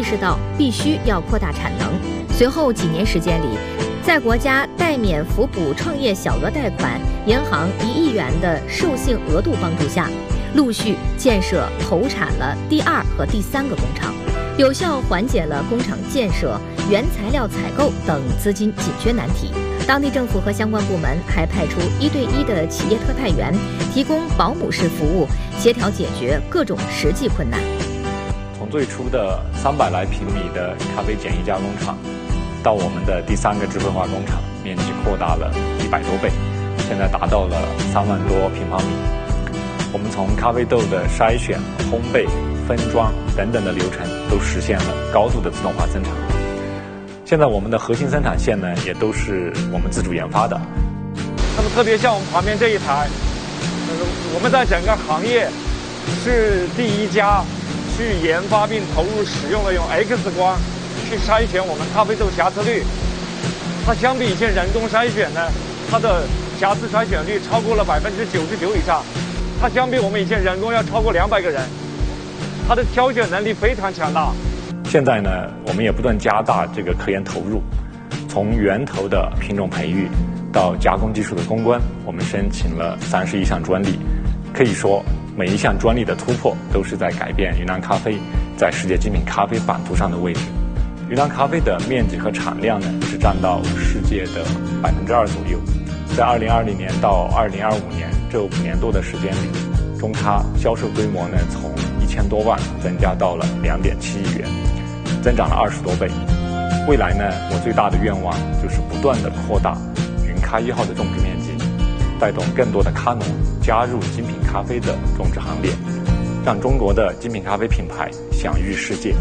识到必须要扩大产能。随后几年时间里，在国家代免扶补创业小额贷款、银行1亿元的授信额度帮助下，陆续建设投产了第2和第3个工厂，有效缓解了工厂建设、原材料采购等资金紧缺难题。当地政府和相关部门还派出1对1的企业特派员，提供保姆式服务，协调解决各种实际困难。 从最初的300来平米的咖啡简易加工厂，到我们的第3个智慧化工厂，面积扩大了100多倍，现在达到了3万多平方米。我们从咖啡豆的筛选、烘焙、分装等等的流程都实现了高度的自动化生产。现在我们的核心生产线呢，也都是我们自主研发的。 那么特别像我们旁边这一台，我们在整个行业是第1家去研发并投入使用了用 X 光去筛选我们咖啡豆瑕疵率。它相比以前人工筛选呢，它的瑕疵筛选率超过了99%以上。它相比我们以前人工要超过200个人，它的挑选能力非常强大。 现在呢，我们也不断加大这个科研投入，从源头的品种培育到加工技术的攻关，我们申请了31项专利。可以说，每一项专利的突破都是在改变云南咖啡在世界精品咖啡版图上的位置。云南咖啡的面积和产量呢，是占到世界的2%左右。在2020年到2025年这5年多的时间里，中咖销售规模呢从1000多万增加到了2.7亿元，增长了20多倍。未来呢，我最大的愿望就是不断的扩大云咖1号的种植面积，带动更多的咖农加入精品咖啡的种植行列，让中国的精品咖啡品牌享誉世界。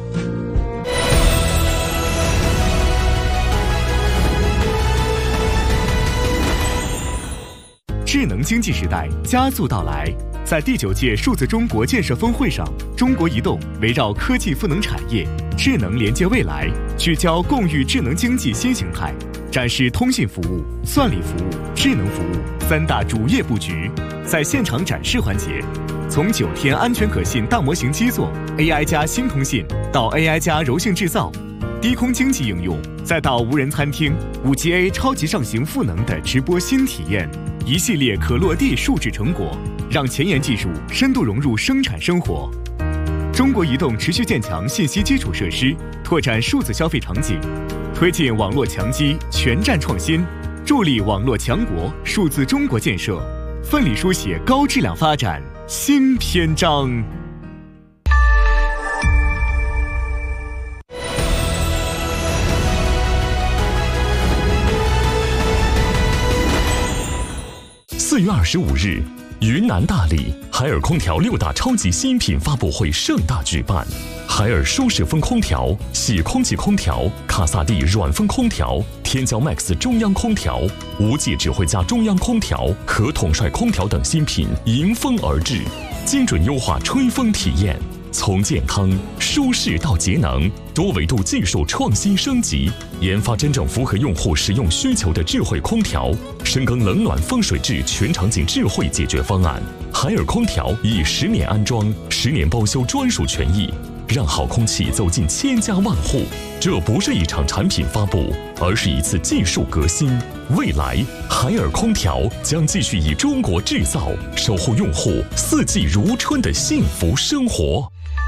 智能经济时代加速到来。在第9届数字中国建设峰会上，中国移动围绕科技赋能产业、智能连接未来，聚焦共育智能经济新形态，展示通信服务、算力服务、智能服务3大主业布局。在现场展示环节，从9天安全可信大模型基座、AI 加新通信到 AI 加柔性制造、低空经济应用，再到无人餐厅、5G-A 超级上行赋能的直播新体验，一系列可落地数据成果，让前沿技术深度融入生产生活。中国移动持续建强信息基础设施，拓展数字消费场景，推进网络强基全站创新，助力网络强国数字中国建设，奋力书写高质量发展新篇章。 4月25日，云南大理海尔空调6大超级新品发布会盛大举办。海尔舒适风空调、喜空气空调、卡萨帝软风空调、天骄 Max 中央空调、无界指挥家中央空调和统帅空调等新品迎风而至，精准优化吹风体验。从健康、舒适到节能，多维度技术创新升级，研发真正符合用户使用需求的智慧空调，深耕冷暖风水制全场景智慧解决方案。海尔空调以10年安装、10年包修专属权益，让好空气走进千家万户。这不是一场产品发布，而是一次技术革新。未来，海尔空调将继续以中国制造守护用户4季如春的幸福生活。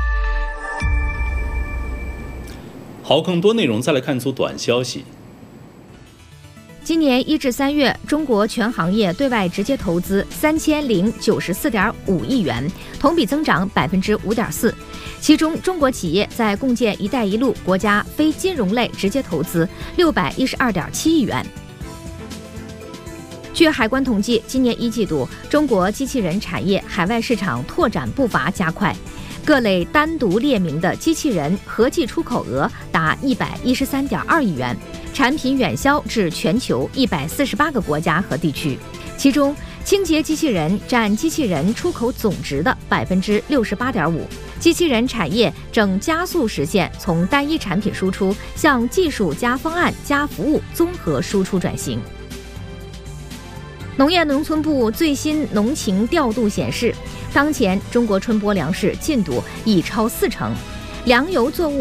好，更多内容再来看一组短消息。 今年1至3月，中国全行业对外直接投资3094.5亿元，同比增长5.4%。其中，中国企业在共建“一带一路”国家非金融类直接投资612.7亿元。据海关统计，今年1季度，中国机器人产业海外市场拓展步伐加快。各类单独列明的机器人合计出口额达113.2亿元，产品远销至全球148个国家和地区。其中，清洁机器人占机器人出口总值的68.5%。机器人产业正加速实现从单一产品输出向技术加方案加服务综合输出转型。农业农村部最新农情调度显示，当前中国春播粮食进度已超40%，粮油作物